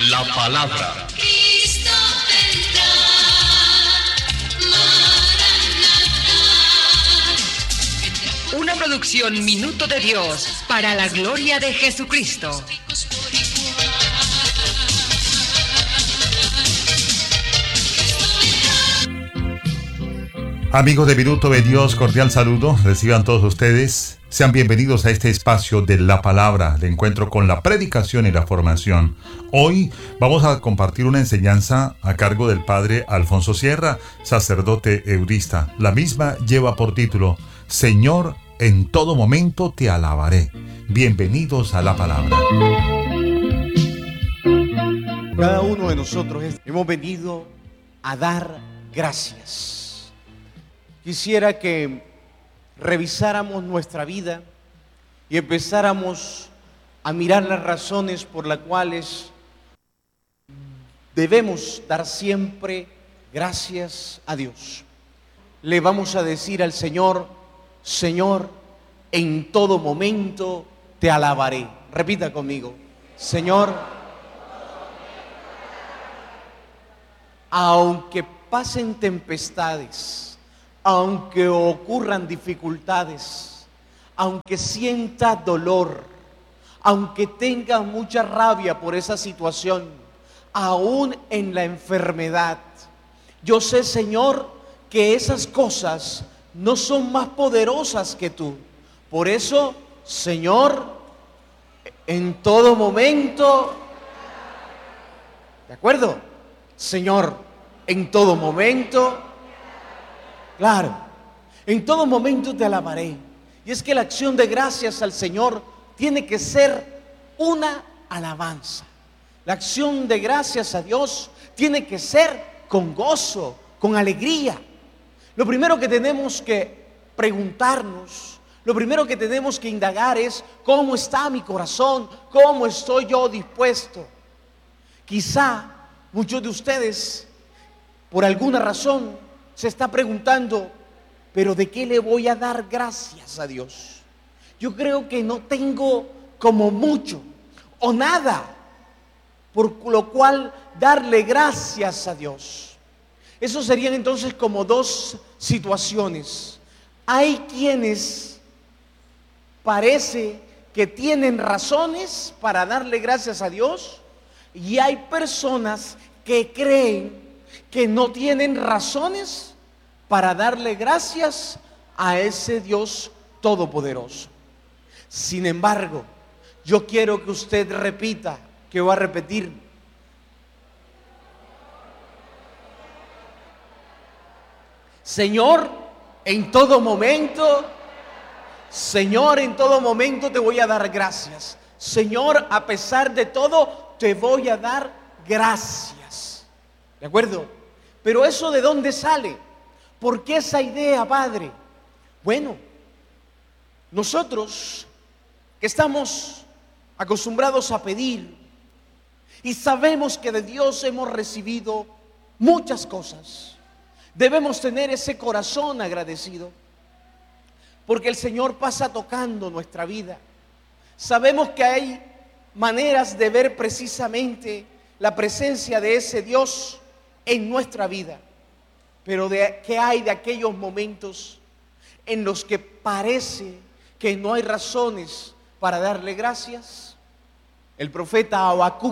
la palabra. Cristo vendrá, Maranatá. Una producción Minuto de Dios para la gloria de Jesucristo. Amigos de Minuto de Dios, cordial saludo, reciban todos ustedes. Sean bienvenidos a este espacio de la palabra, de encuentro con la predicación y la formación. Hoy vamos a compartir una enseñanza a cargo del padre Alfonso Sierra, sacerdote eurista. La misma lleva por título, Señor, en todo momento te alabaré. Bienvenidos a la palabra. Cada uno de nosotros hemos venido a dar gracias. Quisiera que revisáramos nuestra vida y empezáramos a mirar las razones por las cuales debemos dar siempre gracias a Dios. Le vamos a decir al Señor, Señor, en todo momento te alabaré. Repita conmigo, Señor, aunque pasen tempestades, aunque ocurran dificultades, aunque sienta dolor, aunque tenga mucha rabia por esa situación, aún en la enfermedad, yo sé, Señor, que esas cosas no son más poderosas que tú. Por eso, Señor, en todo momento, ¿de acuerdo? Señor, en todo momento, claro, en todo momento te alabaré. Y es que la acción de gracias al Señor tiene que ser una alabanza. La acción de gracias a Dios tiene que ser con gozo, con alegría. Lo primero que tenemos que preguntarnos, lo primero que tenemos que indagar es ¿cómo está mi corazón? ¿Cómo estoy yo dispuesto? Quizá muchos de ustedes, por alguna razón, se está preguntando, ¿pero de qué le voy a dar gracias a Dios? Yo creo que no tengo como mucho o nada por lo cual darle gracias a Dios. Eso serían entonces como dos situaciones. Hay quienes parece que tienen razones para darle gracias a Dios y hay personas que creen que no tienen razones para darle gracias a ese Dios todopoderoso. Sin embargo, yo quiero que usted repita, que va a repetir. Señor, en todo momento, Señor, en todo momento te voy a dar gracias. Señor, a pesar de todo, te voy a dar gracias. ¿De acuerdo? Pero ¿eso de dónde sale? ¿Por qué esa idea, Padre? Bueno, nosotros que estamos acostumbrados a pedir y sabemos que de Dios hemos recibido muchas cosas, debemos tener ese corazón agradecido, porque el Señor pasa tocando nuestra vida. Sabemos que hay maneras de ver precisamente la presencia de ese Dios en nuestra vida, pero ¿qué hay de aquellos momentos en los que parece que no hay razones para darle gracias? El profeta Habacuc